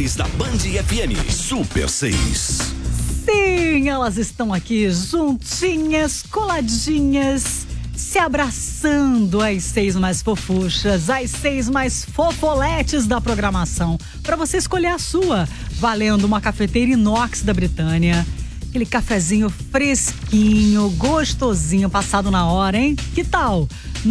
6 da Band FM. Super 6. Sim, elas estão aqui juntinhas, coladinhas, se abraçando, as 6 mais fofuchas, as 6 mais fofoletes da programação. Para você escolher a sua, valendo uma cafeteira inox da Britânia. Aquele cafezinho fresquinho, gostosinho, passado na hora, hein? Que tal?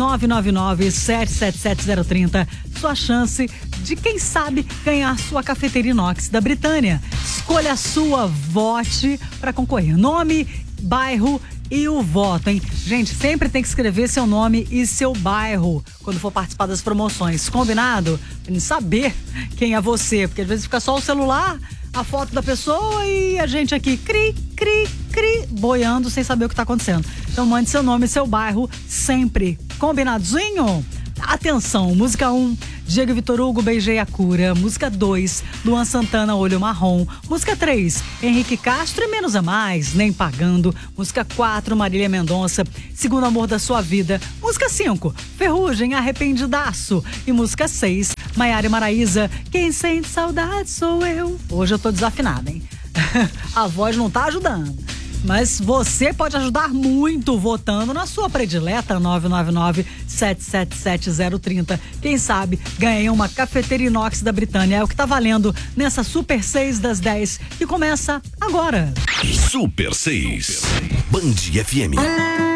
999-777-030. Sua chance de, quem sabe, ganhar sua cafeteira inox da Britânia. Escolha a sua, vote para concorrer. Nome, bairro e o voto, hein? Gente, sempre tem que escrever seu nome e seu bairro quando for participar das promoções. Combinado? Pra gente saber quem é você, porque às vezes fica só o celular, a foto da pessoa e a gente aqui cri, boiando sem saber o que tá acontecendo. Então mande seu nome e seu bairro sempre. Combinadinho? Atenção, música 1, Diego Vitor Hugo, Beijei a Cura. Música 2, Luan Santana, Olho Marrom. Música 3, Henrique Castro e Menos a Mais, Nem Pagando. Música 4, Marília Mendonça, Segundo Amor da Sua Vida. Música 5, Ferrugem, Arrependidaço. E música 6, Maiara e Maraísa, Quem Sente Saudade Sou Eu. Hoje eu tô desafinada, hein? A voz não tá ajudando. Mas você pode ajudar muito votando na sua predileta, 999-777-030. Quem sabe ganhei uma cafeteira inox da Britânia. É o que tá valendo nessa Super 6 das 10, que começa agora. Super 6. Band FM.